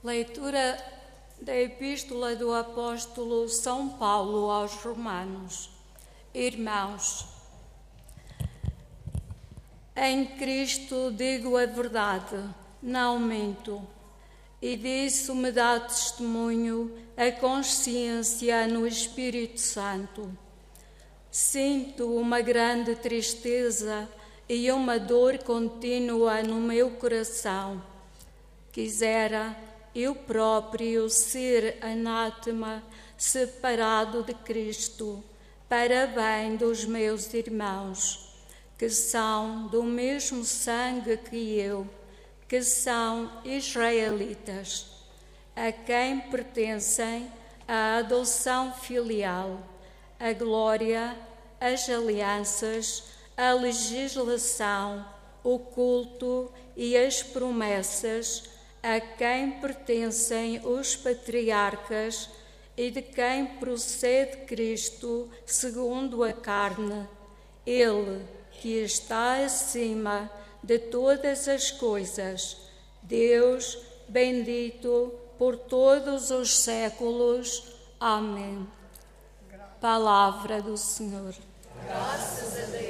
Leitura da Epístola do Apóstolo São Paulo aos Romanos. Irmãos, em Cristo digo a verdade, não minto, e disso me dá testemunho a consciência no Espírito Santo. Sinto uma grande tristeza e uma dor contínua no meu coração. Quisera eu próprio ser anátema, separado de Cristo, para bem dos meus irmãos, que são do mesmo sangue que eu, que são israelitas, a quem pertencem a adoção filial, a glória, as alianças, a legislação, o culto e as promessas, a quem pertencem os patriarcas e de quem procede Cristo segundo a carne, Ele que está acima de todas as coisas, Deus bendito por todos os séculos. Amém. Palavra do Senhor. Graças a Deus.